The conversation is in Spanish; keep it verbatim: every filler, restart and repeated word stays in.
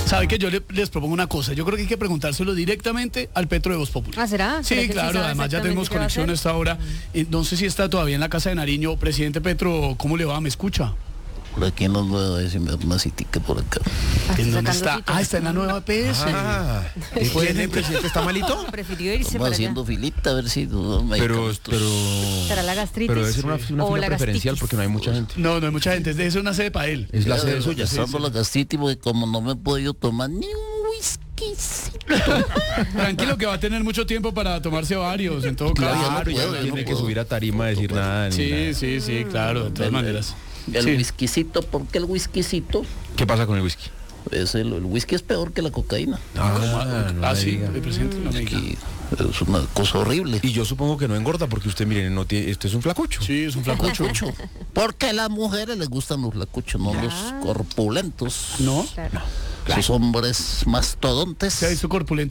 ¿Sabe que yo le- les propongo una cosa? Yo creo que hay que preguntárselo directamente al Petro de Voz Popular. ¿Ah, será? ¿Será Sí, que sí claro, sabe además ya exactamente tenemos qué va a conexión a hacer? esta hora. Eh, No sé si está todavía en la casa de Nariño. Presidente Petro, ¿cómo le va? ¿Me escucha? Por aquí no me voy a decir una citica por acá. Ah, ¿En dónde sacando está? citas. Ah, está en la nueva E P S. Ah, ¿y quién, el presidente está malito? Prefirió irse Estamos para haciendo allá. filita a ver si no me Pero, pero, ¿Será la gastritis? pero debe ser una, una o fila la preferencial gastritis? porque no hay mucha gente. No, no hay mucha gente. Es una sede para él. Es la sede suya. Estando la gastritis porque como no me he podido tomar ni un whisky. Tranquilo que va a tener mucho tiempo para tomarse varios, en todo caso. Claro, ya puedo, no ya tiene no que puedo. subir a tarima a decir nada. ni Sí, nada. sí, sí, claro, de todas El- maneras. El Sí. whiskycito, ¿por qué el whiskycito? ¿Qué pasa con el whisky? Es el, el whisky es peor que la cocaína. Ah, no Ah, me sí, diga. el presidente no me diga. Y es una cosa horrible. Y yo supongo que no engorda porque usted, miren, no tiene, este es un flacucho. Sí, es un flacucho. Flacucho. Porque a las mujeres les gustan los flacuchos, no los corpulentos. ¿No? Claro. Esos hombres mastodontes. ¿Se ha visto corpulento